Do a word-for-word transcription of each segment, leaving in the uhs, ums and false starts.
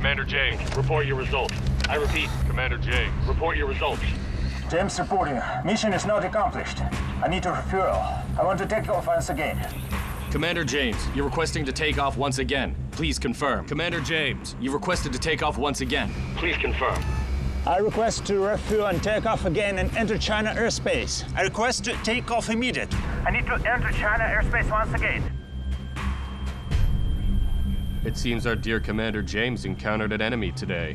Commander James, report your results. I repeat, Commander James, report your results. James reporting. Mission is not accomplished. I need to refuel. I want to take off once again. Commander James, you're requesting to take off once again. Please confirm. Commander James, you requested to take off once again. Please confirm. I request to refuel and take off again and enter China airspace. I request to take off immediate. I need to enter China airspace once again. It seems our dear Commander James encountered an enemy today.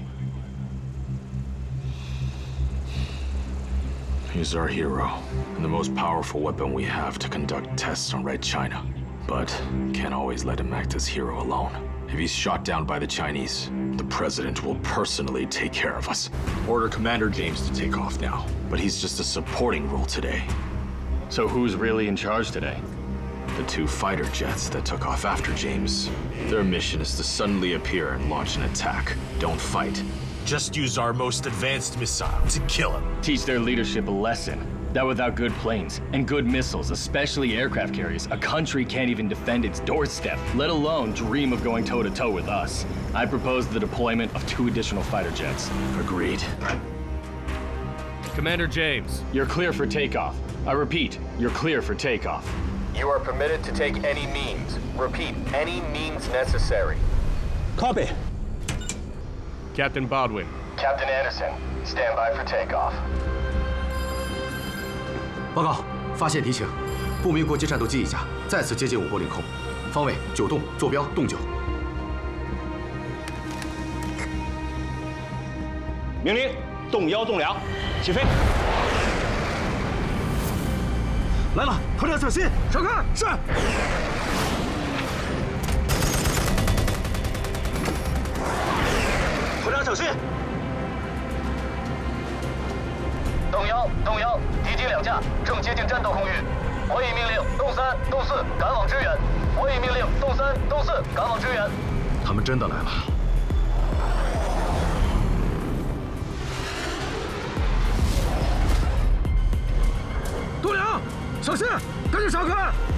He's our hero, and the most powerful weapon we have to conduct tests on Red China. But can't always let him act as hero alone. If he's shot down by the Chinese, the President will personally take care of us. Order Commander James to take off now, but he's just a supporting role today. So who's really in charge today? The two fighter jets that took off after James. Their mission is to suddenly appear and launch an attack. Don't fight. Just use our most advanced missile to kill him. Teach their leadership a lesson. That without good planes and good missiles, especially aircraft carriers, a country can't even defend its doorstep, let alone dream of going toe-to-toe with us. I propose the deployment of two additional fighter jets. Agreed. Commander James, you're clear for takeoff. I repeat, you're clear for takeoff. You are permitted to take any means. Repeat, any means necessary. Copy. Captain Baldwin. Captain Anderson, stand by for takeoff. 报告，发现敌情，不明国际战斗机一架再次接近我国领空，方位九洞，坐标洞九。 命令，洞幺洞两，起飞。 来了，团长小心！上看，是。团长小心！ 洞幺，洞幺，敌机两架正接近战斗空域。我已命令洞三、洞四赶往支援。我已命令洞三、洞四赶往支援。 他们真的来了。 洞两，小心，赶紧上看！